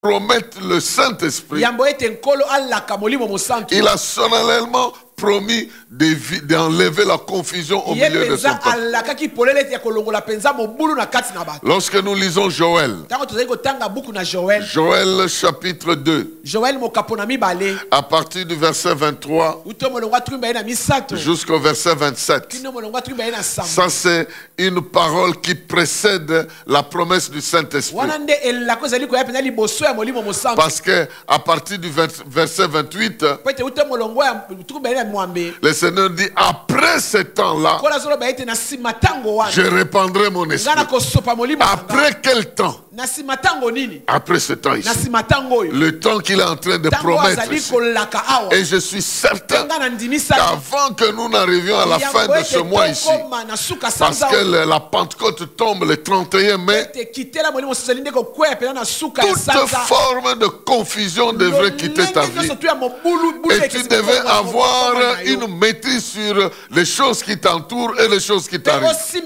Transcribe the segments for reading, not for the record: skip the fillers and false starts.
promettre le Saint-Esprit, il a solennellement promis d'enlever la confusion au milieu de son peuple. Lorsque nous lisons Joël, Joël chapitre 2, à partir du verset 23 jusqu'au verset 27, ça c'est une parole qui précède la promesse du Saint-Esprit. Parce que à partir du verset 28, le Seigneur dit, après ce temps-là, je répandrai mon esprit. Après quel temps? Après ce temps ici. Le temps qu'il est en train de promettre ici. Et je suis certain qu'avant que nous n'arrivions à la fin de ce mois ici, parce que la Pentecôte tombe le 31 mai, toute forme de confusion devrait quitter ta vie. Et tu devais avoir une maîtrise sur les choses qui t'entourent et les choses qui t'arrivent.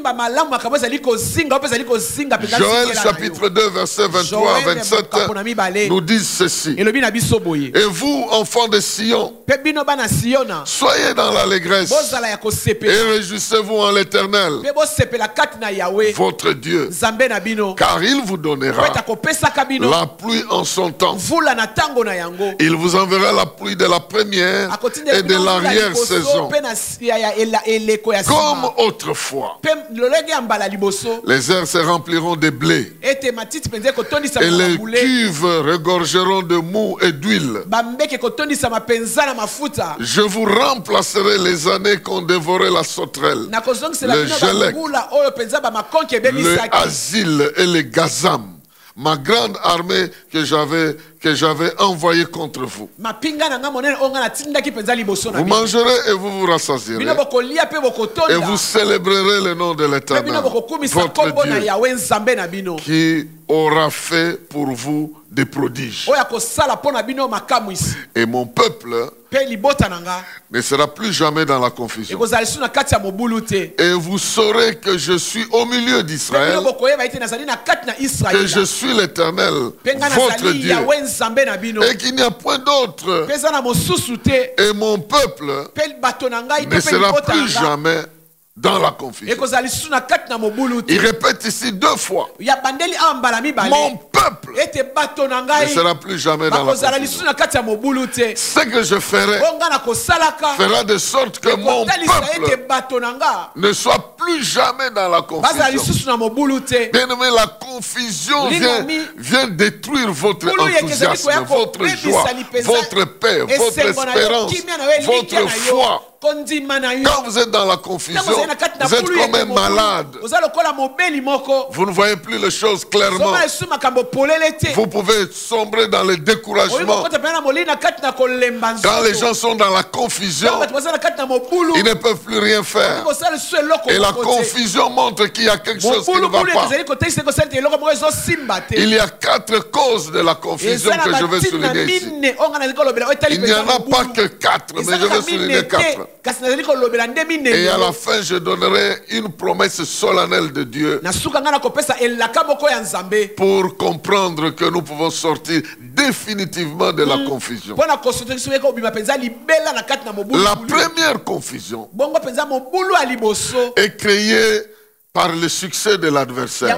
Joël chapitre 2 verset 23 à 27 nous disent ceci. Et vous, enfants de Sion, soyez dans l'allégresse et réjouissez-vous en l'Éternel, votre Dieu, car il vous donnera la pluie en son temps. Il vous enverra la pluie de la première et de l'arrière-saison. Comme autrefois, les airs se rempliront de blé et les cuves regorgeront de mou et d'huile. Je vous remplacerai les années qu'ont dévoré la sauterelle, le gelec, le asile et le gazam, ma grande armée que j'avais envoyée contre vous. Vous mangerez et vous vous rassasierez. Et vous célébrerez le nom de l'Éternel, votre Dieu, qui aura fait pour vous des prodiges. Et mon peuple ne sera plus jamais dans la confusion. Et vous saurez que je suis au milieu d'Israël, que je suis l'Éternel, votre Dieu, et qu'il n'y a point d'autre. Et mon peuple ne sera plus jamais dans la confusion. Il répète ici 2 fois. Mon peuple ne sera plus jamais dans la confusion. Ce que je ferai fera de sorte que mon peuple ne soit plus jamais dans la confusion. Bien-aimé, la confusion vient détruire votre enthousiasme, votre joie, votre paix, votre espérance, votre foi. Quand vous êtes dans la confusion, vous êtes comme un malade. Vous ne voyez plus les choses clairement. Vous pouvez sombrer dans le découragement. Quand les gens sont dans la confusion, ils ne peuvent plus rien faire. Et la confusion montre qu'il y a quelque chose qui ne va pas. Il y a 4 causes de la confusion que je veux souligner ici. Il n'y en a pas que 4, mais je veux souligner 4. Et à la fin, je donnerai une promesse solennelle de Dieu pour comprendre que nous pouvons sortir définitivement de la confusion. La première confusion est créée par le succès de l'adversaire.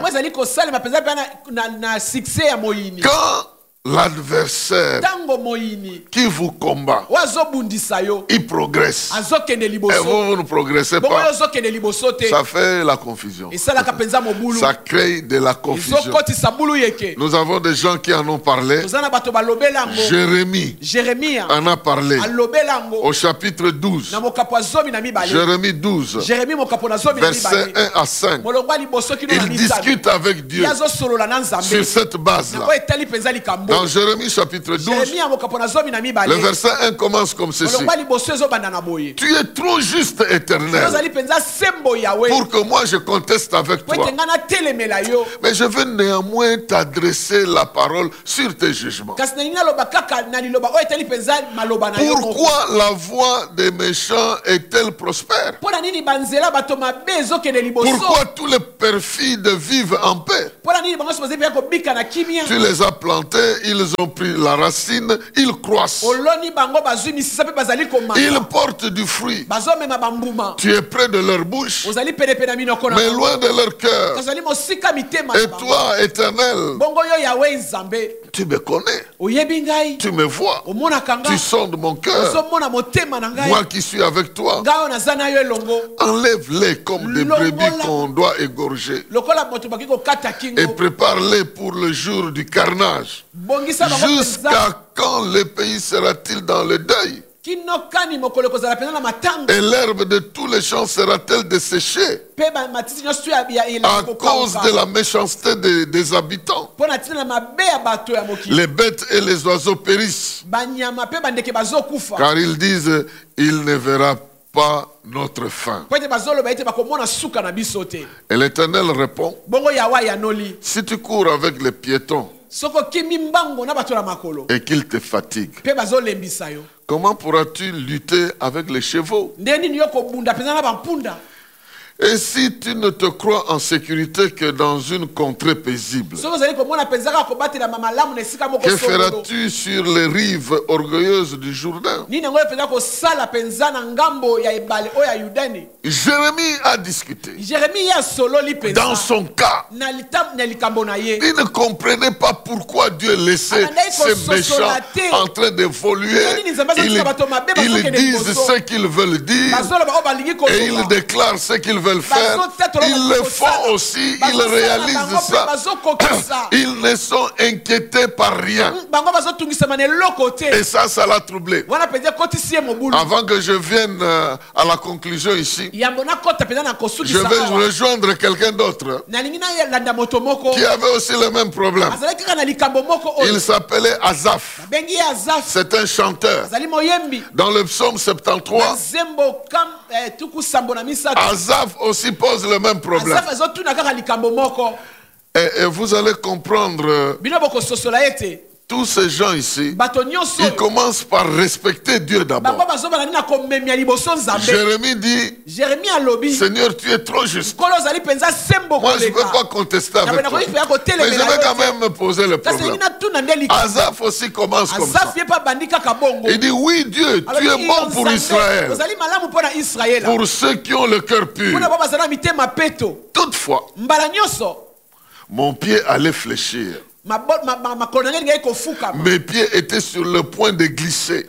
Quand l'adversaire qui vous combat, il progresse. Et vous ne progressez pas. Ça fait la confusion. Ça crée de la confusion. Nous avons des gens qui en ont parlé. Jérémie en a parlé. Au chapitre 12. Jérémie 12. Verset 1 à 5. Il discute avec Dieu sur cette base-là. Dans Jérémie chapitre 12, le verset 1 commence comme ceci. Tu es trop juste, Éternel, pour que moi je conteste avec toi. Mais je veux néanmoins t'adresser la parole sur tes jugements. Pourquoi la voie des méchants est-elle prospère? Pourquoi tous les perfides vivent en paix? Tu les as plantés, ils ont pris la racine, ils croissent. Ils portent du fruit. Tu es près de leur bouche, mais loin de leur cœur. Et toi, Éternel, tu me connais. Tu me vois. Tu sondes mon cœur. Moi qui suis avec toi, enlève-les comme des brebis qu'on doit égorger. Et prépare-les pour le jour du carnage. Jusqu'à quand le pays sera-t-il dans le deuil? Et l'herbe de tous les champs sera-t-elle desséchée à cause de la méchanceté des habitants? Les bêtes et les oiseaux périssent, car ils disent, il ne verra pas notre fin. Et l'Éternel répond, si tu cours avec les piétons et qu'ils te fatiguent, comment pourras-tu lutter avec les chevaux? Et si tu ne te crois en sécurité que dans une contrée paisible, que feras-tu sur les rives orgueilleuses du Jourdain? Jérémie a discuté. Dans son cas, il ne comprenait pas pourquoi Dieu laissait ces méchants en train d'évoluer. Ils disent ce qu'ils veulent dire et ils déclarent ce qu'ils veulent faire. Ils le font aussi, ils réalisent ça. Ils ne sont inquiétés par rien. Et ça l'a troublé. Avant que je vienne à la conclusion ici, je vais rejoindre quelqu'un d'autre qui avait aussi le même problème. Il s'appelait Asaph. C'est un chanteur. Dans le psaume 73, Asaph aussi pose le même problème. Et vous allez comprendre. Tous ces gens ici, ils commencent par respecter Dieu d'abord. Jérémie dit, Seigneur, tu es trop juste. Moi, je ne peux pas contester avec toi. Mais je vais quand même me poser le problème. Asaph aussi commence comme ça. Il dit, oui, Dieu, tu es bon pour Israël. Pour ceux qui ont le cœur pur. Toutefois, mon pied allait fléchir. Mes pieds étaient sur le point de glisser,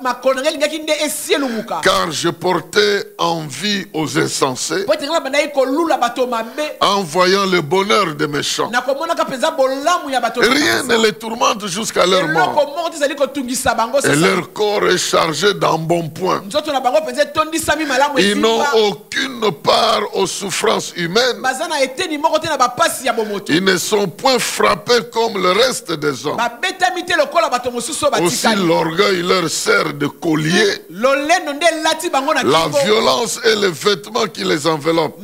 car je portais envie aux insensés en voyant le bonheur des méchants. Rien ne les tourmente jusqu'à leur mort, et leur corps est chargé d'embonpoint. Ils n'ont aucune part aux souffrances humaines. Ils ne sont point frappés comme le reste des hommes. Aussi l'orgueil leur sert de collier, la violence est le vêtement qui les enveloppe.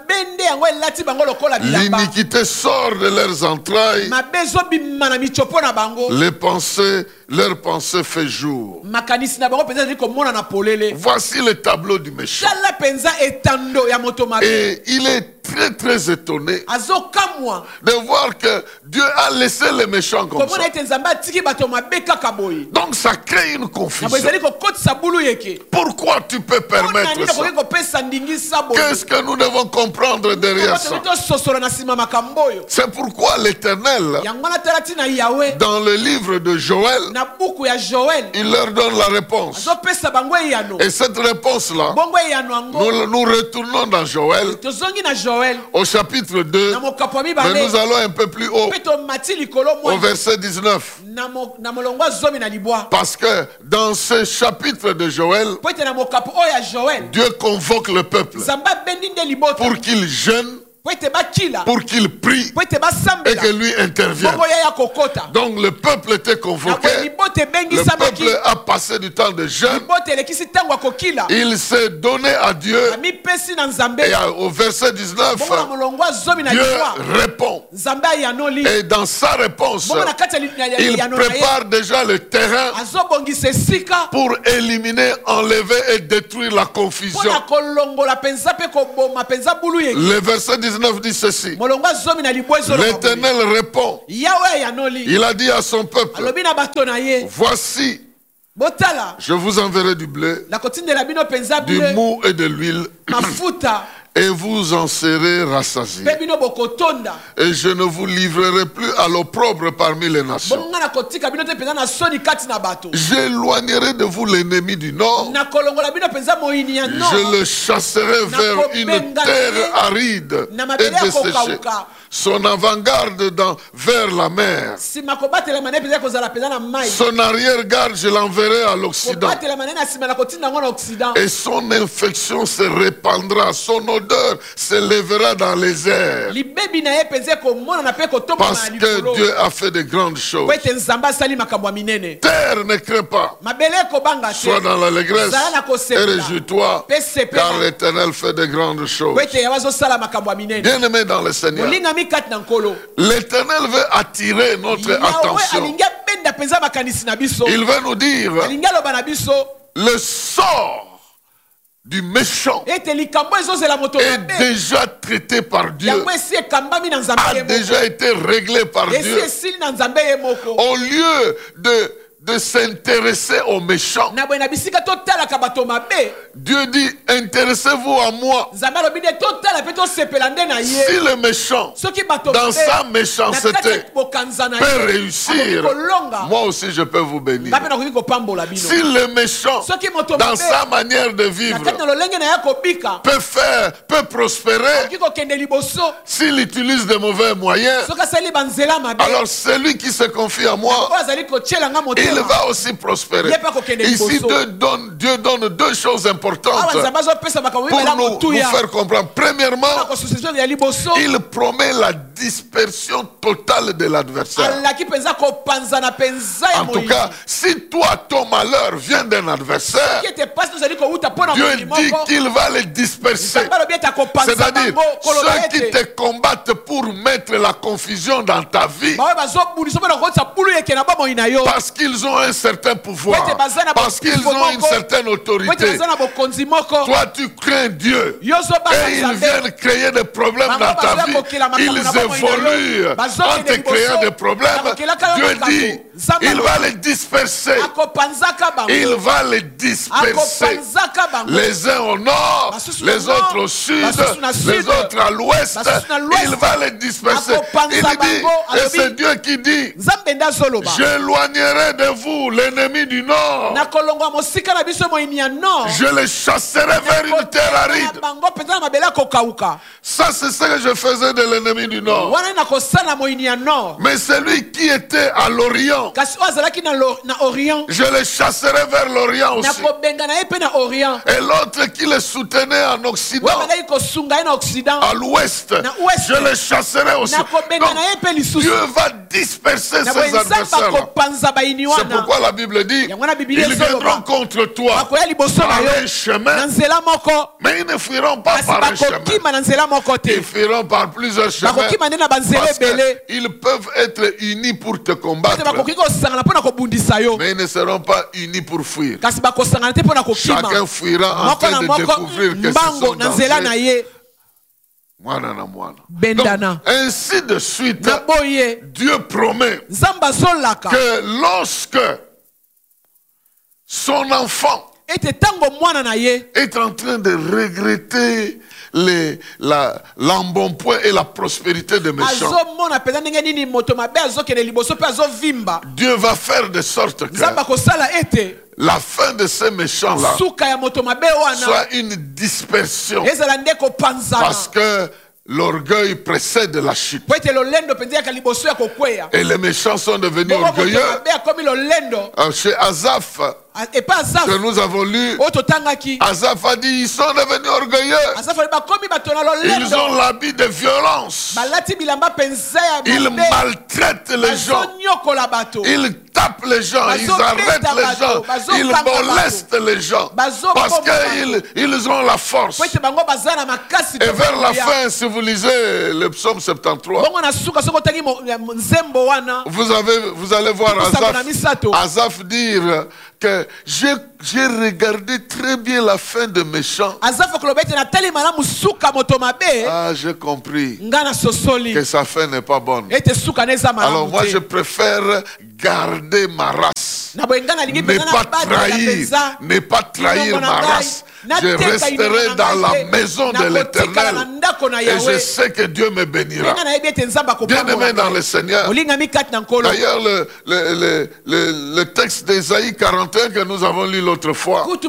L'iniquité sort de leurs entrailles, leurs pensées fait jour. Voici le tableau du méchant. Et il est très étonné de voir que Dieu a laissé les méchants comme ça. Donc ça crée une confusion. Pourquoi tu peux permettre ça? Qu'est-ce que nous devons comprendre derrière ça? C'est pourquoi l'Éternel, dans le livre de Joël, il leur donne la réponse. Et cette réponse-là, nous retournons dans Joël, au chapitre 2, mais nous allons un peu plus haut, au verset 19. Parce que dans ce chapitre de Joël, Dieu convoque le peuple pour qu'il jeûne, pour qu'il prie et que lui intervienne. Donc le peuple était convoqué Le peuple a passé du temps de jeûne. Il s'est donné à Dieu. Et au verset 19, Dieu répond. Et dans sa réponse, il prépare déjà le terrain pour éliminer, enlever et détruire la confusion. Le verset 19 dit ceci. L'Éternel répond. Il a dit à son peuple, voici, je vous enverrai du blé, du mou et de l'huile, et vous en serez rassasiés. Et je ne vous livrerai plus à l'opprobre parmi les nations. J'éloignerai de vous l'ennemi du nord. Je le chasserai vers une terre aride et desséchée. Son avant-garde vers la mer. Son arrière-garde, je l'enverrai à l'Occident. Et son infection se répandra. Son odeur s'élèvera dans les airs. Parce que Dieu a fait de grandes choses. Terre ne crains pas. Sois dans l'allégresse et réjouis-toi, car l'Éternel fait de grandes choses. Bien-aimé dans le Seigneur, l'Éternel veut attirer notre attention. Il veut nous dire le sort du méchant est déjà traité par Dieu, a déjà été réglé par Dieu. Au lieu de s'intéresser aux méchants, Dieu dit, intéressez-vous à moi. Si le méchant, dans sa méchanceté, peut réussir, moi aussi je peux vous bénir. Si le méchant, dans sa manière de vivre, peut prospérer, s'il utilise de mauvais moyens, alors celui qui se confie à moi, il va aussi prospérer. Ici, Dieu donne deux choses importantes pour nous faire comprendre. Premièrement, il promet la dispersion totale de l'adversaire. En tout cas, si toi, ton malheur vient d'un adversaire, Dieu dit qu'il va les disperser. C'est-à-dire, ceux qui te combattent pour mettre la confusion dans ta vie, parce qu'ils ont un certain pouvoir, parce qu'ils ont une certaine autorité. Toi, tu crains Dieu et ils viennent créer des problèmes dans ta vie. Ils évoluent en te créant des problèmes. Dieu dit, il va les disperser. Il va les disperser. Les uns au nord, les autres au sud, les autres à l'ouest. Il va les disperser. Il dit, et c'est Dieu qui dit, j'éloignerai de vous l'ennemi du nord. Je les chasserai vers une terre aride. Ça, c'est ce que je faisais de l'ennemi du nord. Mais celui qui était à l'Orient, je les chasserai vers l'Orient aussi. Et l'autre qui les soutenait en Occident, à l'ouest, je les chasserai aussi. Donc, Dieu va disperser ses adversaires. C'est pourquoi la Bible dit, ils viendront contre toi par un chemin, mais ils ne fuiront pas par un chemin. Ils fuiront par plusieurs chemins, parce qu'ils peuvent être unis pour te combattre, mais ils ne seront pas unis pour fuir. Chacun fuira en train de découvrir que ce sont danger. Donc, ainsi de suite, Dieu promet que lorsque son enfant est en train de regretter l'embonpoint et la prospérité des méchants, Dieu va faire de sorte que la fin de ces méchants-là soit une dispersion, parce que l'orgueil précède la chute. Et les méchants sont devenus orgueilleux. Chez Asaph, que nous avons lu, Asaph a dit, ils sont devenus orgueilleux. Ils ont l'habit de violence. Ils maltraitent les gens. Ils tapent les gens. Ils arrêtent les gens. Ils molestent les gens. Parce qu'ils ont la force. Et vers la fin, si vous lisez le psaume 73, vous allez voir Asaph dire que j'ai regardé très bien la fin de mes chants. J'ai compris que sa fin n'est pas bonne. Alors moi je préfère garder ma race, ne pas trahir ma race. Je resterai dans la maison de l'Éternel et je sais que Dieu me bénira. Bien-aimé dans le Seigneur. D'ailleurs, le texte d'Ésaïe 41 que nous avons lu l'autre fois nous dit,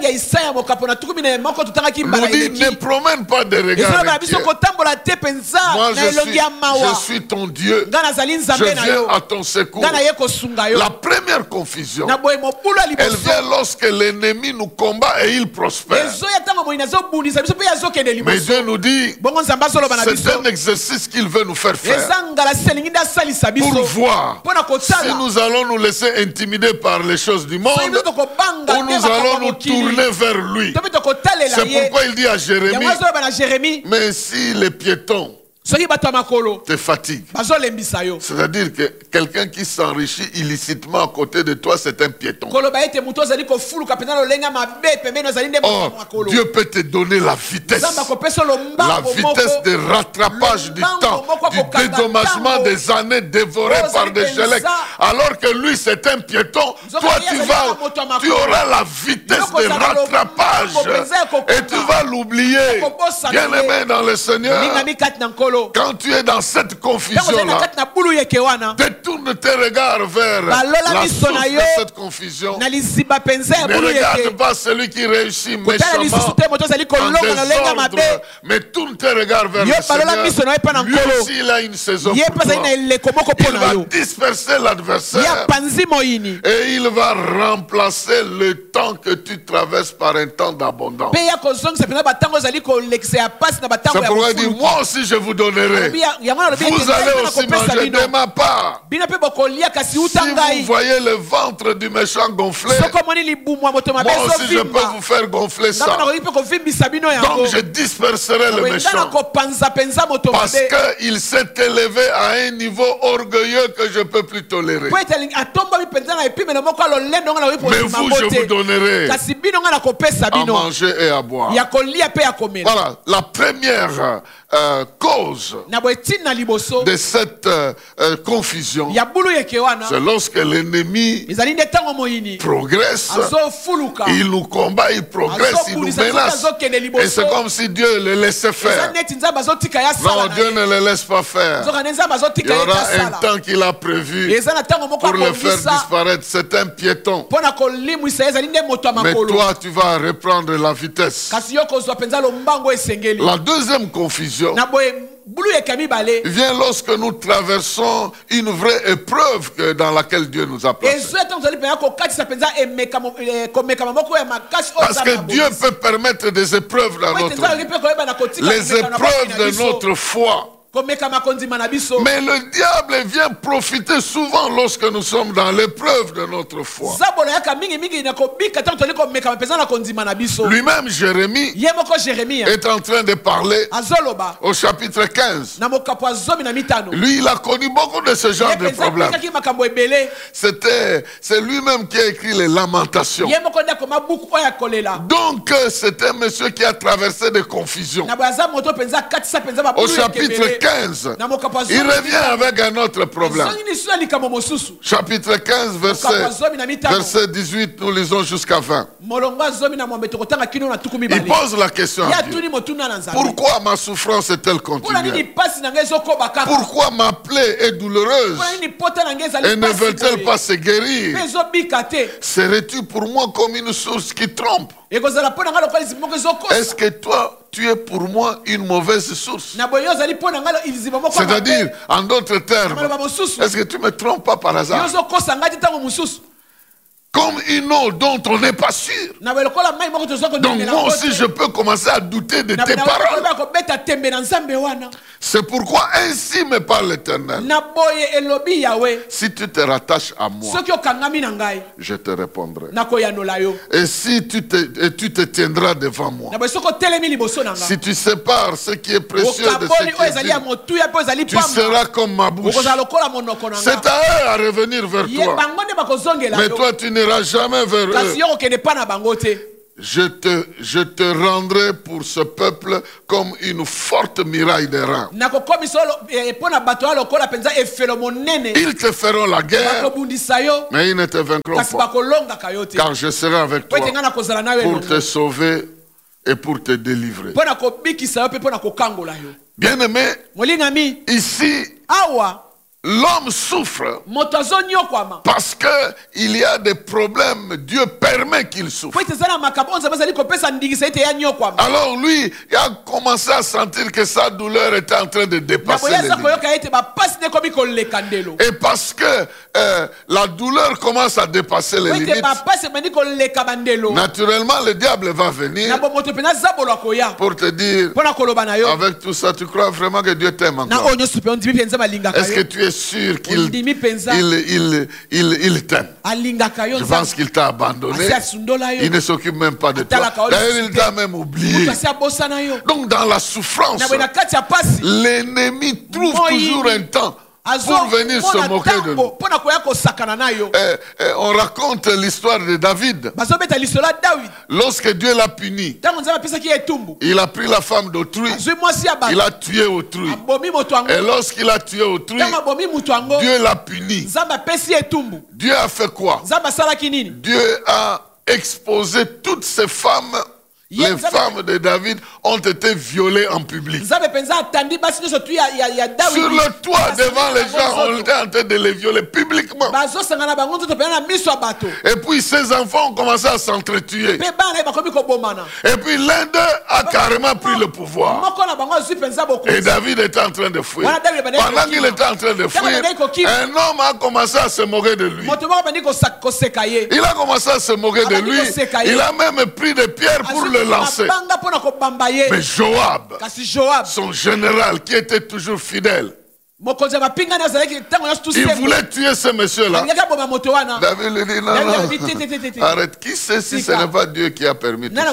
ne promène pas de regard inquiet. Moi je suis ton Dieu. Je viens à ton secours. La première confusion, elle vient lorsque l'ennemi nous combat et il prospère. Mais Dieu nous dit, c'est un exercice qu'il veut nous faire faire pour voir si nous allons nous laisser intimider par les choses du monde ou nous allons nous tourner vers lui. C'est pourquoi il dit à Jérémie, mais si les piétons te fatigue, c'est-à-dire que quelqu'un qui s'enrichit illicitement à côté de toi, c'est un piéton. Or, Dieu peut te donner la vitesse de rattrapage du temps, du dédommagement des années dévorées par des gélèques. Alors que lui, c'est un piéton, toi, tu auras la vitesse de rattrapage et tu vas l'oublier. Bien-aimé dans le Seigneur, quand tu es dans cette confusion-là, détourne tes regards vers la source de cette confusion. Ne regarde pas celui qui réussit méchamment en désordre, mais tourne tes regards vers le Seigneur. Lui aussi, il a une saison pour toi. Il va disperser l'adversaire et il va remplacer le temps que tu traverses par un temps d'abondance. C'est pourquoi il dit, moi aussi je vous donnerai. Vous allez aussi manger de ma part. Si vous voyez le ventre du méchant gonflé, moi aussi je peux vous faire gonfler ça. Donc je disperserai le méchant parce qu'il s'est élevé à un niveau orgueilleux que je ne peux plus tolérer. Mais vous, je vous donnerai à manger et à boire. Voilà, la première cause de cette confusion, c'est lorsque l'ennemi progresse, il nous combat, il progresse, il nous menace. Et c'est comme si Dieu le laissait faire. Non, Dieu ne le laisse pas faire. Il y aura un temps qu'il a prévu pour le faire disparaître. C'est un piéton. Mais toi, tu vas reprendre la vitesse. La deuxième confusion vient lorsque nous traversons une vraie épreuve dans laquelle Dieu nous a placés. Parce que Dieu peut permettre des épreuves dans notre vie. Les épreuves de notre foi. Mais le diable vient profiter souvent lorsque nous sommes dans l'épreuve de notre foi. Lui-même, Jérémie, est en train de parler au chapitre 15. Lui, il a connu beaucoup de ce genre de problèmes. C'est lui-même qui a écrit les Lamentations. Donc, c'est un monsieur qui a traversé des confusions. Au chapitre 15, il revient avec un autre problème. Chapitre 15, verset 18, nous lisons jusqu'à 20. Il pose la question à Dieu. Pourquoi ma souffrance est-elle continuelle? Pourquoi ma plaie est douloureuse? Et ne veut-elle pas se guérir? Serais-tu pour moi comme une source qui trompe? Est-ce que toi, tu es pour moi une mauvaise source? C'est-à-dire, en d'autres termes, est-ce que tu ne me trompes pas par hasard? comme une eau dont on n'est pas sûr. Donc moi aussi je peux commencer à douter de tes paroles. C'est pourquoi ainsi me parle l'Éternel. Si tu te rattaches à moi, je te répondrai. Et si tu te tiendras devant moi, si tu sépares ce qui est précieux de ce qui est vil, tu seras comme ma bouche. C'est à eux à revenir vers toi. Mais toi tu n'iras jamais vers eux. Je te rendrai pour ce peuple comme une forte muraille de reins. Ils te feront la guerre, mais ils ne te vaincront pas. Car je serai avec toi pour te sauver et pour te délivrer. Bien-aimé, ici, l'homme souffre parce qu'il y a des problèmes. Dieu permet qu'il souffre. Alors lui, il a commencé à sentir que sa douleur était en train de dépasser les limites. Et parce que la douleur commence à dépasser les limites, naturellement le diable va venir pour te dire, avec tout ça, tu crois vraiment que Dieu t'aime encore? Est-ce que tu es sûr qu'il t'aime? Je pense qu'il t'a abandonné. Il ne s'occupe même pas de toi. D'ailleurs, il t'a même oublié. Donc dans la souffrance, l'ennemi trouve toujours un temps pour venir se moquer de nous. On raconte l'histoire de David. Lorsque Dieu l'a puni, il a pris la femme d'autrui, il a tué autrui. Et lorsqu'il a tué autrui, Dieu l'a puni. Dieu a fait quoi? Dieu a exposé toutes ces femmes. Les femmes de David ont été violées en public. Sur le toit, devant les gens, on était en train de les violer publiquement. Et puis ses enfants ont commencé à s'entretuer. Et puis l'un d'eux a carrément pris le pouvoir. Et David était en train de fuir. Pendant qu'il était en train de fuir, un homme a commencé à se moquer de lui. Il a commencé à se moquer de lui. Il a même pris des pierres pour le lancer. Mais Joab, son général qui était toujours fidèle, il voulait tuer ce monsieur-là. David lui dit non, arrête, qui sait si ce n'est pas Dieu qui a permis tout ça?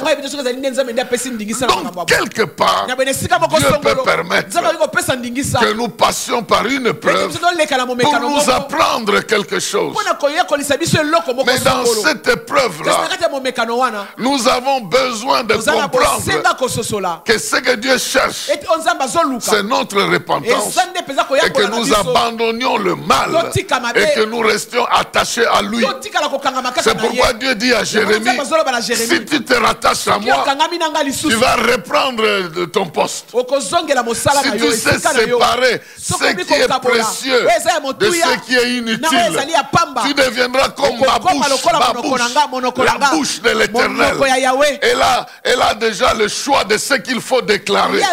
Donc quelque part, Dieu peut permettre que nous passions par une épreuve pour nous apprendre quelque chose. Mais dans cette épreuve-là, nous avons besoin de comprendre que ce que Dieu cherche, c'est notre repentance. Et que nous abandonnions le mal et que nous restions attachés à lui. C'est pourquoi Dieu dit à Jérémie, si tu te rattaches à moi, tu vas reprendre ton poste. Si tu sais séparer ce qui est précieux de ce qui est inutile, tu deviendras comme ma bouche, la bouche de l'Éternel. Elle a déjà le choix de ce qu'il faut déclarer.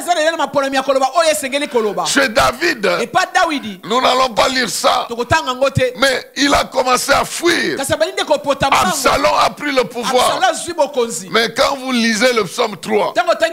Chez David, nous n'allons pas lire ça, mais il a commencé à fuir. Absalom a pris le pouvoir. Mais quand vous lisez le psaume 3,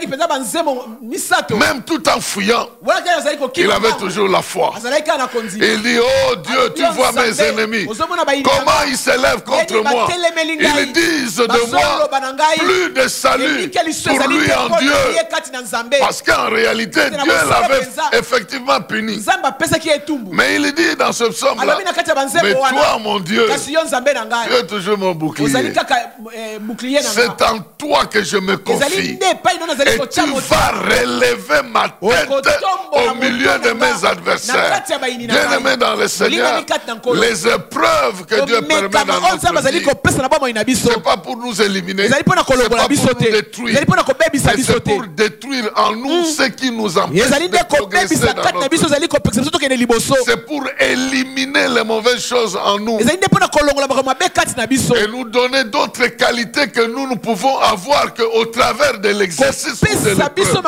même tout en fuyant, il avait toujours la foi. Il dit, oh Dieu, tu vois mes ennemis, comment ils s'élèvent contre moi. Ils disent de moi, plus de salut pour lui en Dieu. Parce qu'en réalité, Dieu l'avait effectivement puni. Mais il dit dans ce psaume-là, mais toi mon Dieu, tu es toujours mon bouclier. C'est en toi que je me confie. Et tu vas relever ma tête au milieu de mes adversaires. Bien-aimé dans le Seigneur, les épreuves que Dieu permet dans notre vie, ce n'est pas pour nous éliminer, ce n'est pas pour nous détruire, mais c'est pour détruire en nous ce qui nous empêche de progresser dans notre vie. C'est pour éliminer les mauvaises choses en nous. Et nous donner d'autres qualités que nous pouvons avoir qu'au travers de l'exercice de l'épreuve.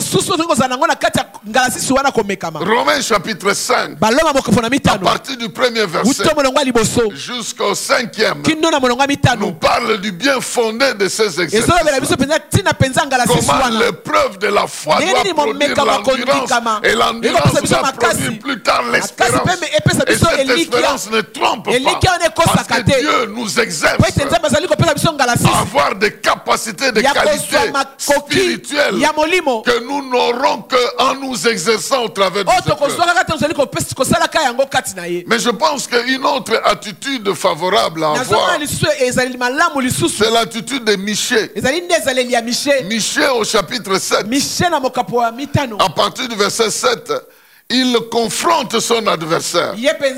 Romains chapitre 5, à partir du premier verset jusqu'au 5e, nous parle du bien fondé de ces exercices. Comment l'épreuve de la foi doit produire l'endurance, et l'endurance doit produire plus tard l'espérance. Et cette espérance ne trompe pas, parce que Dieu nous exerce à avoir des capacités, des qualités spirituelles que nous n'aurons qu'en nous exerçant au travers de cette épreuve. Mais je pense qu'une autre attitude favorable à avoir, c'est l'attitude de Michée. Michée au chapitre 7, à partir du verset 7, il confronte son adversaire.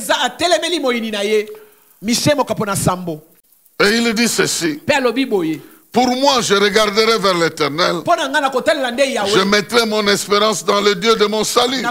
Et il dit ceci: pour moi, je regarderai vers l'Éternel. Je mettrai mon espérance dans le Dieu de mon salut.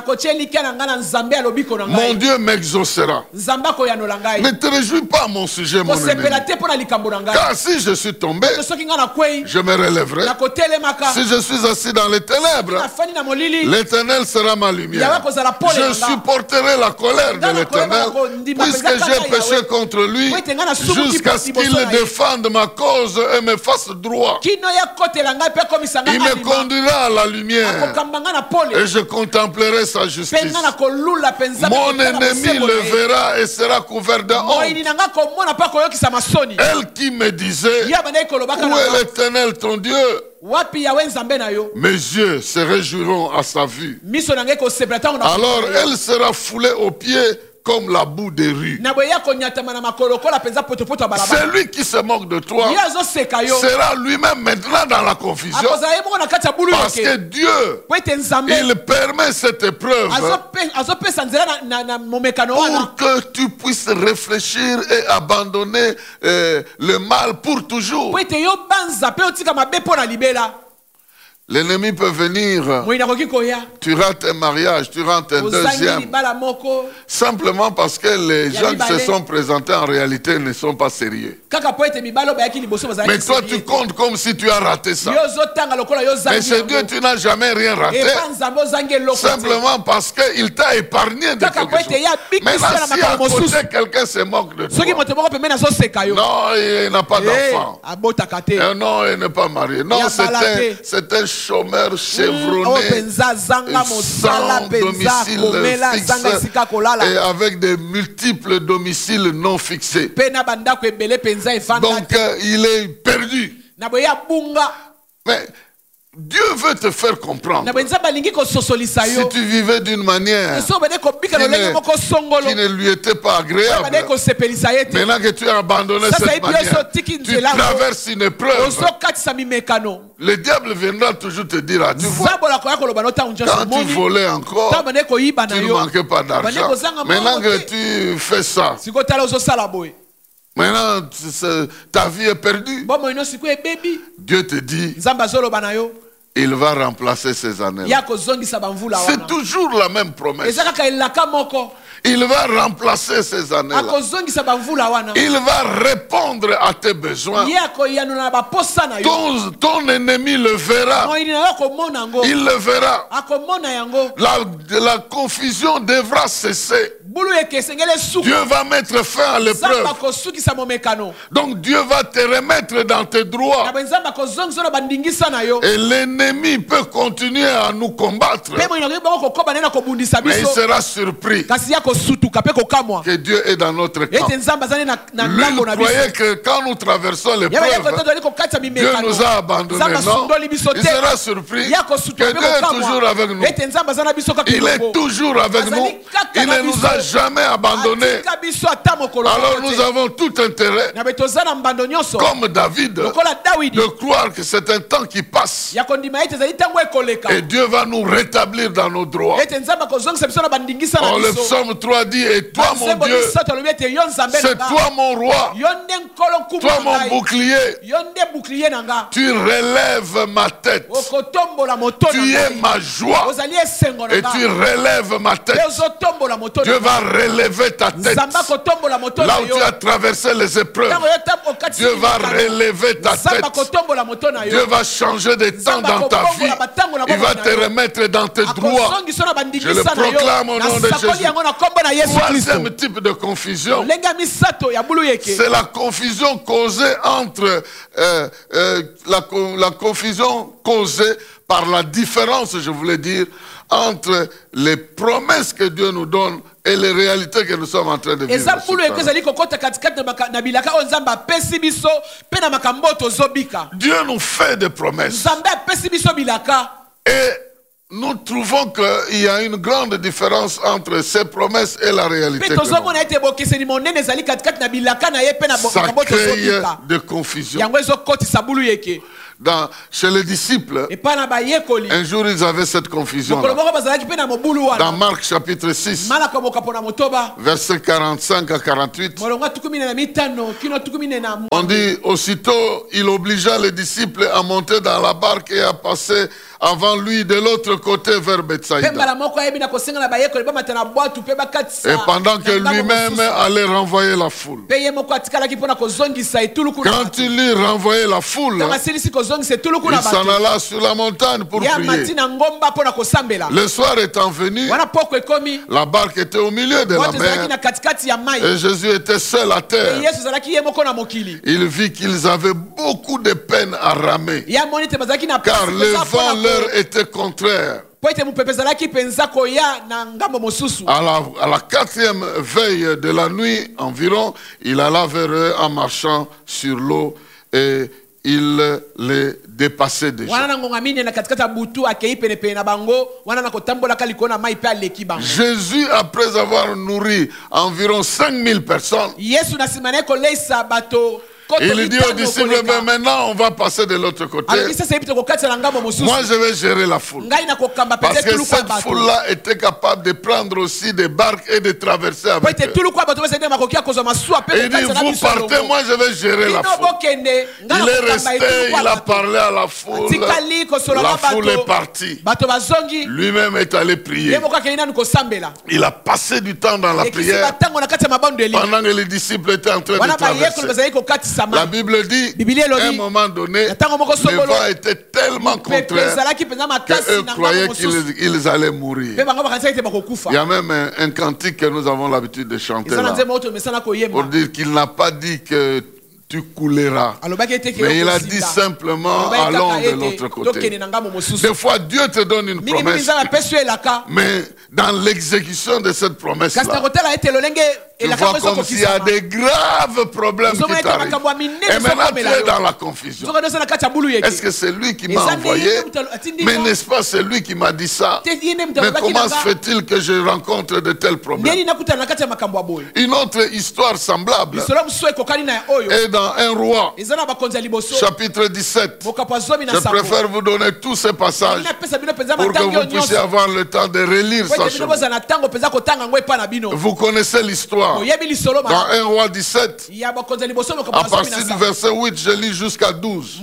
Mon Dieu m'exaucera. Ne te réjouis pas, mon sujet, mon ennemi. Car si je suis tombé, je me relèverai. Si je suis assis dans les ténèbres, l'Éternel sera ma lumière. Je supporterai la colère de l'Éternel, puisque j'ai péché contre lui, jusqu'à ce qu'il défende ma cause et me fasse droit. Il me conduira à la lumière et je contemplerai sa justice. Mon ennemi le verra et sera couvert de honte. Elle qui me disait: où est l'Éternel ton Dieu? Mes yeux se réjouiront à sa vue. Alors elle sera foulée aux pieds comme la boue des rues. Celui qui se moque de toi sera lui-même maintenant dans la confusion. Parce que Dieu, il permet cette épreuve pour que tu puisses réfléchir et abandonner le mal pour toujours. L'ennemi peut venir, tu rates un mariage, tu rates un deuxième, simplement parce que les gens qui se sont présentés en réalité ne sont pas sérieux. Mais toi tu comptes comme si tu as raté ça. Mais chez Dieu tu n'as jamais rien raté, simplement parce qu'il t'a épargné de quelque chose. Maintenant si à côté quelqu'un se moque de toi, non, il n'a pas d'enfant, non, il n'est pas marié, non, c'est un chômeur chevronné, sans domicile fixe et avec des multiples domiciles non fixés. Donc il est perdu. Mais Dieu veut te faire comprendre. Si tu vivais d'une manière qui ne lui était pas agréable, maintenant que tu as abandonné cette manière, tu traverses une épreuve. Le diable viendra toujours te dire: ah, tu vois, quand tu volais encore, tu ne manquais pas d'argent. Maintenant que tu fais ça, maintenant ta vie est perdue. Dieu te dit: il va remplacer ces années-là. C'est toujours la même promesse. Il va remplacer ces années-là. Il va répondre à tes besoins. Ton ennemi le verra. Il le verra. La confusion devra cesser. Dieu va mettre fin à l'épreuve. Donc Dieu va te remettre dans tes droits. Et l'ennemi peut continuer à nous combattre, mais il sera surpris que Dieu est dans notre camp. Lui croyait que quand nous traversons l'épreuve, Dieu nous a abandonnés. Non, il sera surpris que Dieu est toujours avec nous. Il est toujours avec nous. Il ne nous a jamais abandonnés. Alors nous avons tout intérêt, comme David, de croire que c'est un temps qui passe et Dieu va nous rétablir dans nos droits. Le psaume 3 dit: et toi mon Dieu, c'est toi mon roi, Toi mon bouclier, tu relèves ma tête. Tu es ma joie. Et tu relèves ma tête. Dieu va relever ta tête. Là où tu as traversé les épreuves, Dieu va relever ta tête. Dieu va changer des temps dans ta vie. Il va te remettre dans tes droits. Je le proclame au nom de Jésus. Troisième type de confusion, c'est la confusion causée entre la confusion causée par la différence, je voulais dire, entre les promesses que Dieu nous donne et les réalités que nous sommes en train de vivre. Dieu nous fait des promesses. Et nous trouvons qu'il y a une grande différence entre ces promesses et la réalité. Ça crée de confusion. Chez les disciples, un jour ils avaient cette confusion. Dans Marc chapitre 6, versets 45 à 48, on dit, aussitôt il obligea les disciples à monter dans la barque et à passer avant lui de l'autre côté vers Bethsaïda. Et pendant que lui-même allait renvoyer la foule. Quand il lui renvoyait la foule, il s'en alla sur la montagne pour prier. Le soir étant venu, la barque était au milieu de la mer et Jésus était seul à terre. Il vit qu'ils avaient beaucoup de peine à ramer, car le vent leur était contraire. À la quatrième veille de la nuit environ, il alla vers eux en marchant sur l'eau et il les dépassait déjà. Jésus, après avoir nourri environ 5000 personnes, il dit aux disciples, mais maintenant on va passer de l'autre côté. Moi je vais gérer la foule. Parce que cette foule-là était capable de prendre aussi des barques et de traverser avec eux. Et il dit, vous partez, moi je vais gérer la foule. Il est resté, il a parlé à la foule. La foule est partie. Lui-même est allé prier. Il a passé du temps dans la prière pendant que les disciples étaient en train de traverser. La Bible dit, à un moment donné, le vent était tellement contraire qu'eux croyaient qu'ils allaient mourir. Il y a même un cantique que nous avons l'habitude de chanter là, pour dire qu'il n'a pas dit que tu couleras. Mais il a dit simplement, allons de l'autre côté. Des fois, Dieu te donne une promesse, mais dans l'exécution de cette promesse-là, tu vois comme s'il y a des graves problèmes qui t'arrivent. Et maintenant tu es dans la confusion. Est-ce que c'est lui qui m'a envoyé? Mais n'est-ce pas c'est lui qui m'a dit ça? Mais comment se fait-il que je rencontre de tels problèmes? Une autre histoire semblable est dans 1 Roi, chapitre 17. Je préfère vous donner tous ces passages pour que vous puissiez avoir le temps de relire ça chez vous. Vous connaissez l'histoire. Dans 1 Roi 17, à partir du verset 8, je lis jusqu'à 12.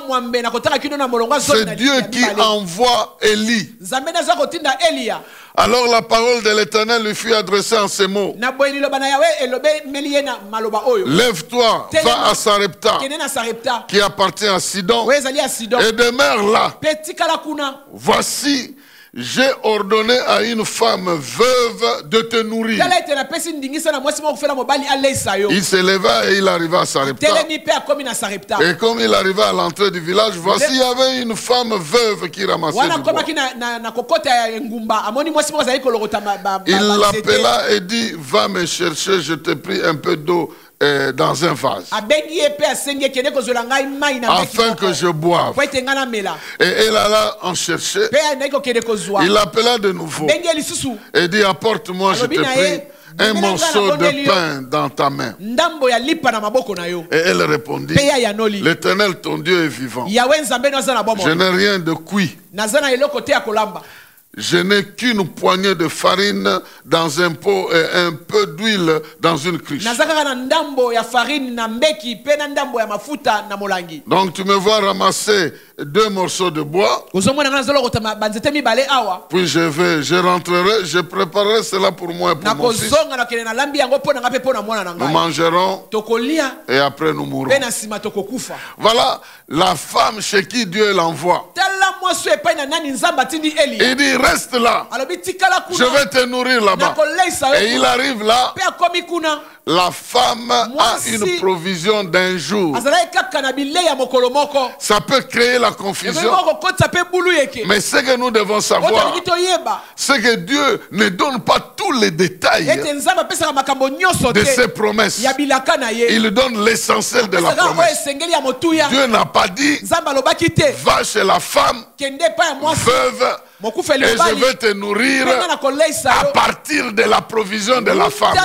C'est Dieu qui envoie Élie. Alors la parole de l'Éternel lui fut adressée en ces mots. Lève-toi, va à Sarepta, qui appartient à Sidon, et demeure là. Voici, j'ai ordonné à une femme veuve de te nourrir. Il se leva et il arriva à Sarepta. Et comme il arriva à l'entrée du village, voici il y avait une femme veuve qui ramassait du bois. Il l'appela et dit, va me chercher, je t'ai pris un peu d'eau dans un vase, afin que je boive. Et elle alla en chercher. Il l'appela de nouveau et dit, apporte-moi, je te prie, un morceau de pain dans ta main. Et elle répondit, l'Éternel ton Dieu est vivant, je n'ai rien de cuit, Je n'ai qu'une poignée de farine dans un pot et un peu d'huile dans une cruche. Donc tu me vois ramasser 2 morceaux de bois. Puis je rentrerai, je préparerai cela pour moi et pour mon fils. Nous mangerons et après nous mourrons. Voilà la femme chez qui Dieu l'envoie. Il dit reste là. Je vais te nourrir là-bas. Et il arrive là. La femme a une provision d'un jour. Ça peut créer la confusion. Mais ce que nous devons savoir, c'est que Dieu ne donne pas tous les détails de ses promesses. Il donne l'essentiel de la promesse. Dieu n'a pas dit, va chez la femme veuve et je vais te nourrir à partir de la provision de la femme.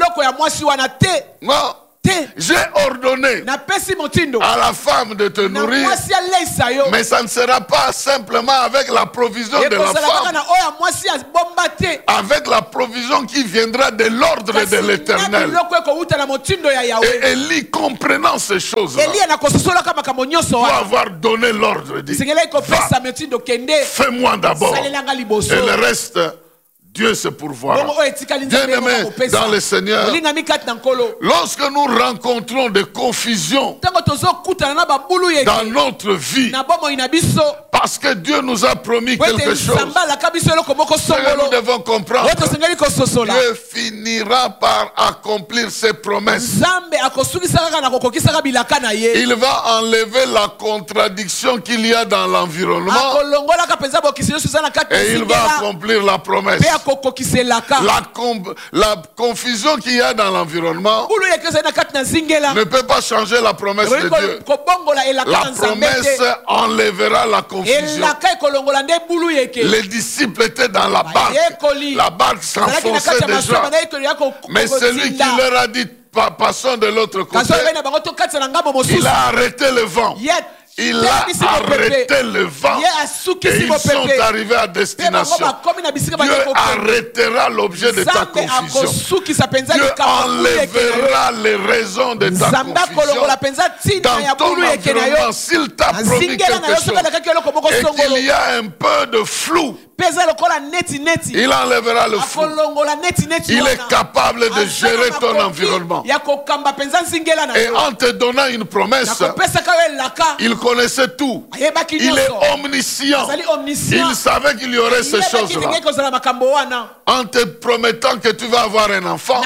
Non. J'ai ordonné à la femme de te nourrir, mais ça ne sera pas simplement avec la provision de la femme, avec la provision qui viendra de l'ordre de l'Éternel. Et Élie, comprenant ces choses-là, doit avoir donné l'ordre, dit, fais-moi d'abord, et le reste, Dieu se pourvoira. Bien-aimés dans le Seigneur, lorsque nous rencontrons des confusions dans notre vie, parce que Dieu nous a promis quelque chose, nous devons comprendre, Dieu finira par accomplir ses promesses. Il va enlever la contradiction qu'il y a dans l'environnement et il va accomplir la promesse. La confusion qu'il y a dans l'environnement ne peut pas changer la promesse de Dieu. La promesse enlèvera la confusion. Les disciples étaient dans la barque. La barque s'enfonçait déjà. Mais celui qui leur a dit passons de l'autre côté, il a arrêté le vent. Il a arrêté le vent et ils sont arrivés à destination. Dieu arrêtera l'objet de ta confusion. Dieu enlèvera les raisons de ta confusion. Dans ton environnement, s'il t'a promis quelque chose et qu'il y a un peu de flou, il enlèvera le flou. Il est capable de gérer ton environnement. Et en te donnant une promesse, il connaissait tout. Il est omniscient. Il savait qu'il y aurait ces choses-là. En te promettant que tu vas avoir un enfant,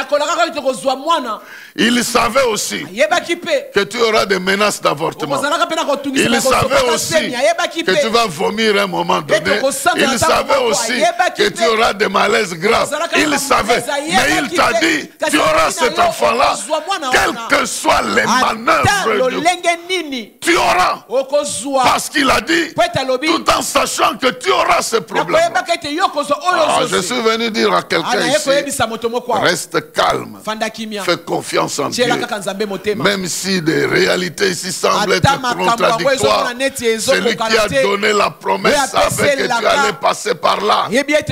il savait aussi que tu auras des menaces d'avortement. Il savait aussi que tu vas vomir à un moment donné. Il savait aussi que tu auras des malaises graves. Il savait. Mais il t'a dit, tu auras cet enfant-là, quelles que soient les manœuvres, tu auras. Parce qu'il a dit, tout en sachant que tu auras ce problème. Je suis venu dire à quelqu'un ici, reste calme. Fais confiance en Dieu. Même si des réalités ici semblent être contradictoires, celui qui a donné la promesse savait que tu allais passer par là.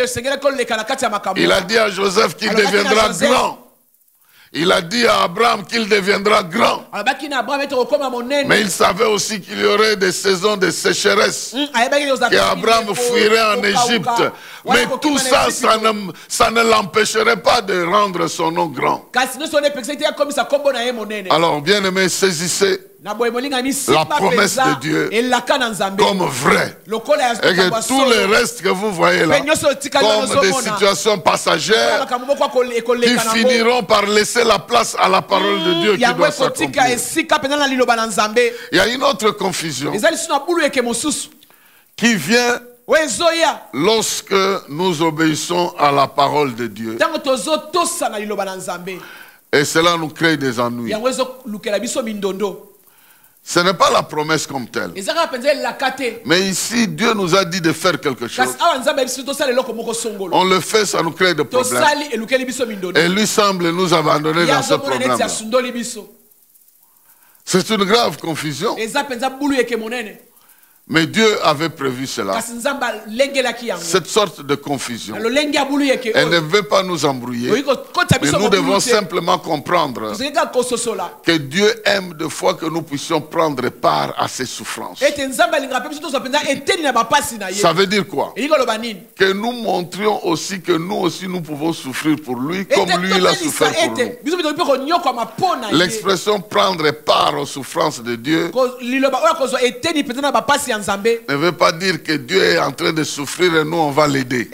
Il a dit à Joseph qu'il deviendra grand. Il a dit à Abraham qu'il deviendra grand. Mais il savait aussi qu'il y aurait des saisons de sécheresse. Qu'Abraham fuirait en Égypte. Mais tout ça, ça ne l'empêcherait pas de rendre son nom grand. Alors, bien aimé, saisissez la promesse de Dieu comme vraie. Et que tout le reste que vous voyez là, comme des situations passagères, qui finiront par laisser la place à la parole de Dieu qui doit s'accomplir. Il y a une autre confusion qui vient lorsque nous obéissons à la parole de Dieu. Et cela nous crée des ennuis. Ce n'est pas la promesse comme telle. Mais ici, Dieu nous a dit de faire quelque chose. On le fait, ça nous crée des problèmes. Et lui semble nous abandonner dans ce problème-là. C'est une grave confusion. Mais Dieu avait prévu cela. Cette sorte de confusion. Elle ne veut pas nous embrouiller. Mais nous devons simplement comprendre que Dieu aime de fois que nous puissions prendre part à ses souffrances. Ça veut dire quoi? Que nous montrions aussi que nous aussi nous pouvons souffrir pour lui comme lui il a souffert pour nous. L'expression prendre part aux souffrances de Dieu ne veut pas dire que Dieu est en train de souffrir et nous on va l'aider.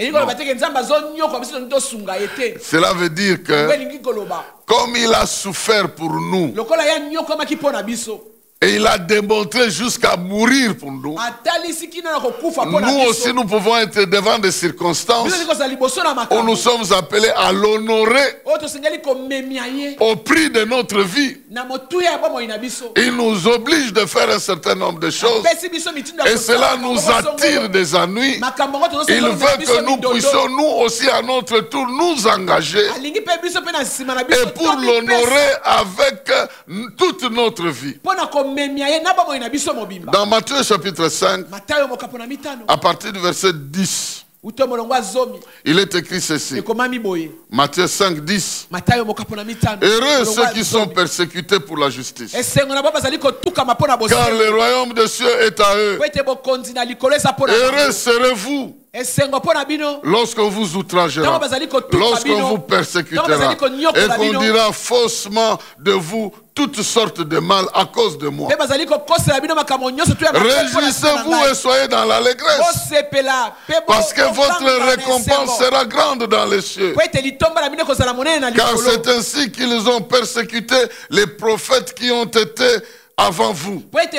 Cela veut dire que comme il a souffert pour nous et il a démontré jusqu'à mourir pour nous, nous aussi nous pouvons être devant des circonstances où nous sommes appelés à l'honorer au prix de notre vie. Il nous oblige de faire un certain nombre de choses et cela nous attire des ennuis. Il veut que nous puissions nous aussi à notre tour nous engager et pour l'honorer avec toute notre vie. Dans Matthieu chapitre 5, à partir du verset 10, il est écrit ceci. Matthieu 5, 10. Heureux ceux qui sont persécutés pour la justice, car le royaume des cieux est à eux. Heureux serez-vous lorsqu'on vous outragera, lorsqu'on vous persécutera et qu'on dira faussement de vous toutes sortes de mal à cause de moi. Réjouissez-vous et soyez dans l'allégresse, parce que votre récompense sera grande dans les cieux. Car c'est ainsi qu'ils ont persécuté les prophètes qui ont été avant vous.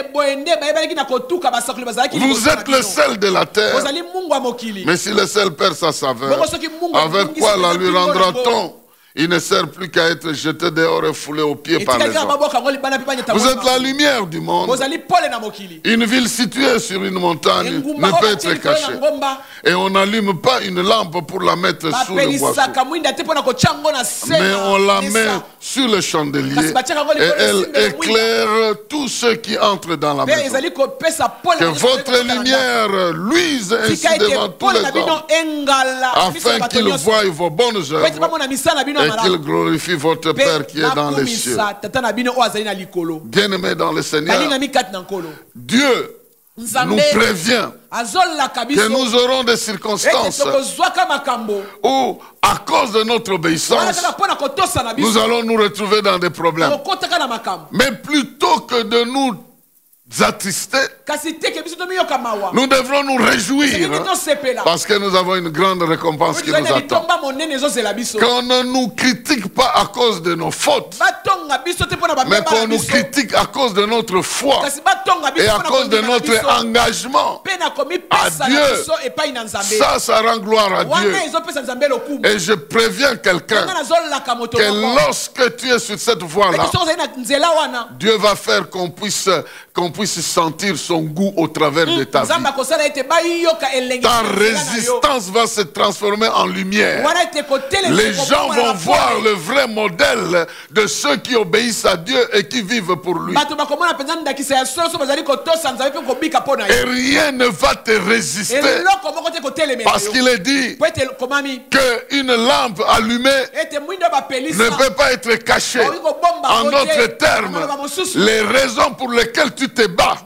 Vous êtes le sel de la terre. Mais si le sel perd sa saveur, avec quoi la lui rendra-t-on? Il ne sert plus qu'à être jeté dehors et foulé aux pieds par les hommes. Vous êtes la lumière du monde. Une ville située sur une montagne ne peut être cachée. Et on n'allume pas une lampe pour la mettre sous le boisseau, mais on la met sur le chandelier et elle éclaire tous ceux qui entrent dans la maison. Que votre lumière luise ainsi devant tous les hommes, afin qu'ils voient vos bonnes œuvres et qu'il glorifie votre Père qui est dans les cieux. Bien-aimés dans le Seigneur, Dieu nous prévient que nous aurons des circonstances où, à cause de notre obéissance, nous allons nous retrouver dans des problèmes. Mais plutôt que de nous attrister, nous devrons nous réjouir parce que nous avons une grande récompense qui nous attend. Qu'on ne nous critique pas à cause de nos fautes, mais qu'on nous critique à cause de notre foi et à cause de notre engagement à Dieu. Ça rend gloire à Dieu. Et je préviens quelqu'un que lorsque tu es sur cette voie-là, Dieu va faire qu'on puisse sentir son goût au travers de ta vie. Ta résistance va se transformer en lumière. Les gens vont voir le vrai modèle de ceux qui obéissent à Dieu et qui vivent pour lui. Et rien ne va te résister, parce qu'il est dit qu'une lampe allumée ne peut pas être cachée. En d'autres termes, les raisons pour lesquelles tu te bats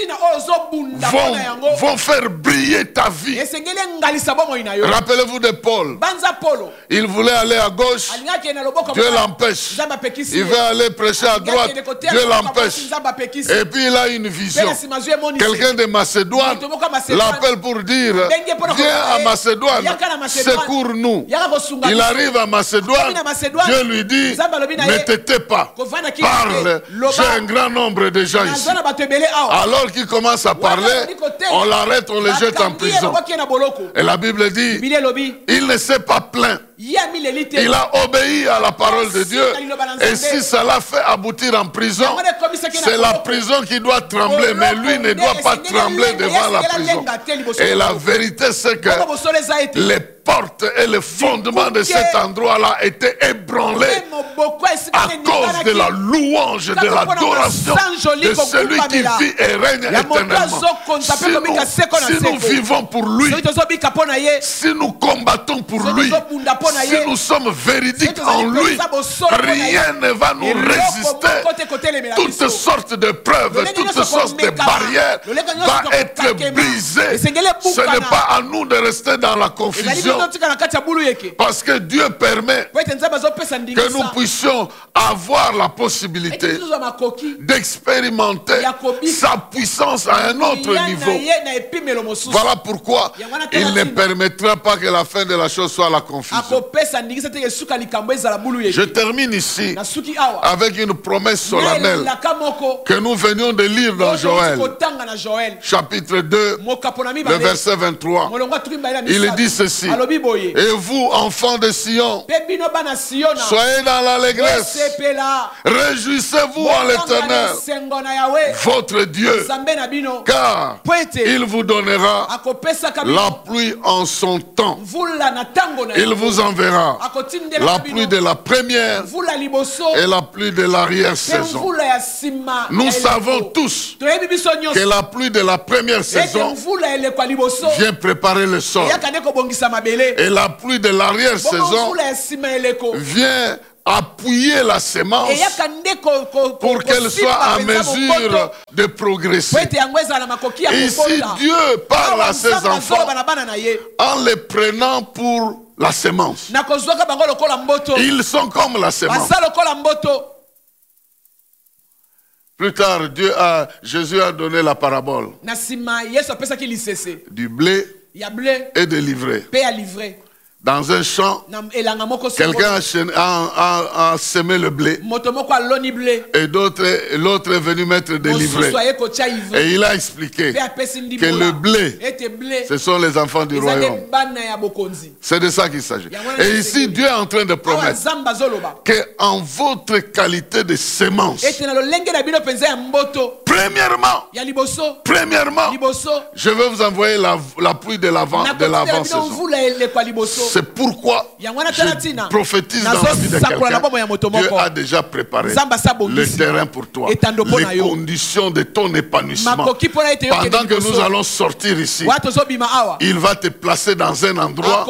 vont faire briller ta vie. Rappelez-vous de Paul. Il voulait aller à gauche, Dieu l'empêche. Il veut aller prêcher à droite, Dieu l'empêche. Et puis il a une vision. Quelqu'un de Macédoine l'appelle pour dire: viens à Macédoine, secours-nous. Il arrive à Macédoine, Dieu lui dit: ne te tais pas, parle, j'ai un grand nombre de gens ici. Alors qu'il commence à parler, on l'arrête, on le jette en prison. Et la Bible dit, il ne s'est pas plaint. Il a obéi à la parole de Dieu. Et si cela fait aboutir en prison, c'est la prison qui doit trembler, mais lui ne doit pas trembler devant la prison. Et la vérité, c'est que les portes et le fondement de cet endroit-là étaient ébranlés à cause de la louange, de l'adoration de celui qui vit et règne éternellement. Si nous vivons pour lui, si nous combattons pour lui, si nous sommes véridiques en lui, rien ne va nous résister. Toutes sortes de preuves, toutes sortes de barrières vont être brisées. Ce n'est pas à nous de rester dans la confusion. Parce que Dieu permet que nous puissions avoir la possibilité d'expérimenter sa puissance à un autre niveau. Voilà pourquoi il ne permettra pas que la fin de la chose soit la confusion. Je termine ici avec une promesse solennelle que nous venions de lire dans Joël, chapitre 2, le verset 23. Il dit ceci: et vous, enfants de Sion, soyez dans l'allégresse, réjouissez-vous en l'Éternel, votre Dieu, car il vous donnera la pluie en son temps. Il vous enverra la pluie de la première et la pluie de l'arrière-saison. Nous savons tous que la pluie de la première saison vient préparer le sol. Et la pluie de l'arrière-saison vient appuyer la semence pour qu'elle soit en mesure de progresser. Et ici, Dieu parle à ses enfants en les prenant pour la semence. Ils sont comme la semence. Plus tard, Jésus a donné la parabole du blé et de l'ivraie. Dans un champ, quelqu'un a semé le blé et l'autre est venu mettre de l'ivraie. Et il a expliqué que le blé, ce sont les enfants du royaume. C'est de ça qu'il s'agit. Et ici, Dieu est en train de promettre qu'en votre qualité de semence, premièrement, je vais vous envoyer la pluie de l'avant-saison. C'est pourquoi je prophétise dans la vie de quelqu'un. Dieu a déjà préparé le terrain pour toi, les conditions de ton épanouissement. Pendant que nous allons sortir ici, il va te placer dans un endroit